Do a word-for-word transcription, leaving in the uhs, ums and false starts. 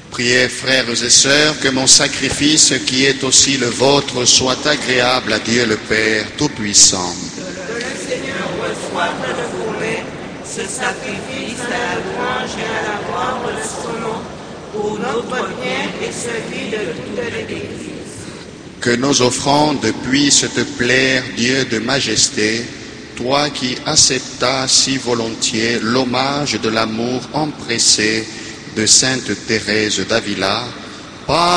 Priez, frères et sœurs, que mon sacrifice, qui est aussi le vôtre, soit agréable à Dieu le Père Tout-Puissant. Que le Seigneur reçoive de vos mains ce sacrifice à la louange et à la gloire de son nom, pour notre bien et celui de toute l'Église. Que nos offrandes puissent te plaire, Dieu de majesté, toi qui acceptas si volontiers l'hommage de l'amour empressé de Sainte Thérèse d'Avila, par